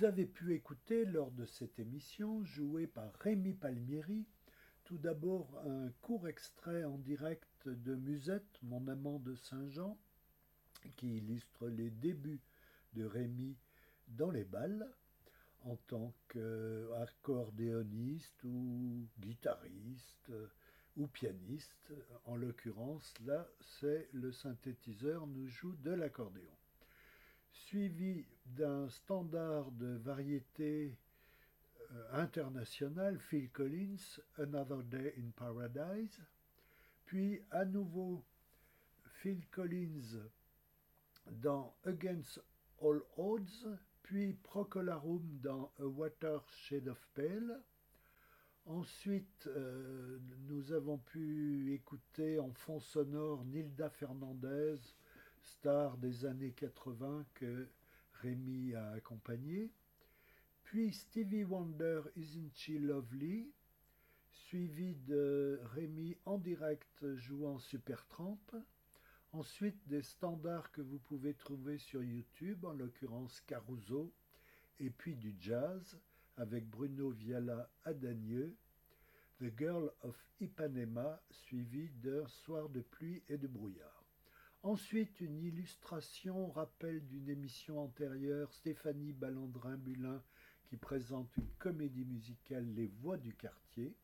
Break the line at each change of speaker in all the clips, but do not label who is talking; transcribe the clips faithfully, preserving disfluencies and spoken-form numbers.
Vous avez pu écouter lors de cette émission, jouée par Rémi Palmieri, tout d'abord un court extrait en direct de Musette, mon amant de Saint-Jean, qui illustre les débuts de Rémi dans les bals, en tant qu'accordéoniste ou guitariste ou pianiste. En l'occurrence, là, c'est le synthétiseur nous joue de l'accordéon. Suivi d'un standard de variété euh, internationale, Phil Collins, Another Day in Paradise, puis à nouveau Phil Collins dans Against All Odds, puis Procolarum dans A Watershed of Pale. Ensuite, euh, nous avons pu écouter en fond sonore Nilda Fernandez, star des années quatre-vingts que Rémi a accompagné. Puis Stevie Wonder, Isn't She Lovely, suivi de Rémi en direct jouant Supertramp. Ensuite, des standards que vous pouvez trouver sur YouTube, en l'occurrence Caruso, et puis du jazz, avec Bruno Viala Adagneux, The Girl of Ipanema, suivi d'un soir de pluie et de brouillard. Ensuite, une illustration, rappel d'une émission antérieure, Stéphanie Ballandrin-Bulin, qui présente une comédie musicale Les Voix du quartier.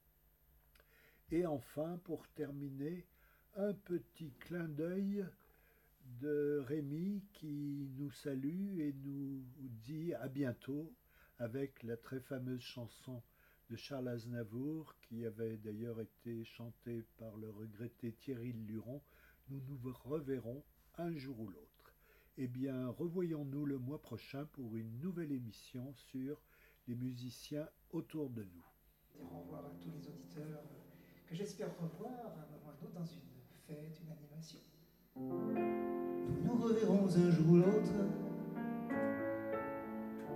Et enfin, pour terminer, un petit clin d'œil de Rémi qui nous salue et nous dit à bientôt avec la très fameuse chanson de Charles Aznavour qui avait d'ailleurs été chantée par le regretté Thierry Luron. Nous nous reverrons un jour ou l'autre. Eh bien, revoyons-nous le mois prochain pour une nouvelle émission sur les musiciens autour de nous.
Au revoir à tous les auditeurs que j'espère revoir à un moment ou à un autre dans une fête, une animation. Nous nous reverrons un jour ou l'autre